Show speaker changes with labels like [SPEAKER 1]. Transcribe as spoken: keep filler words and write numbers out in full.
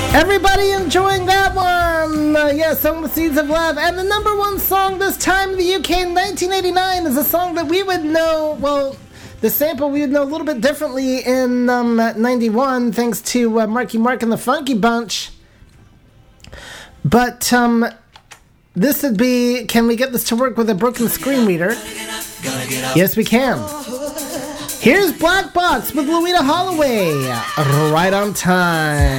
[SPEAKER 1] Everybody enjoying that one? Uh, yeah, Song with Seeds of Love. And the number one song this time in the U K in nineteen eighty-nine is a song that we would know, well, the sample we would know a little bit differently in um, ninety-one, thanks to uh, Marky Mark and the Funky Bunch. But um, this would be, can we get this to work with a broken screen reader? Yes, we can. Here's Black Box with Louita Holloway, right on time.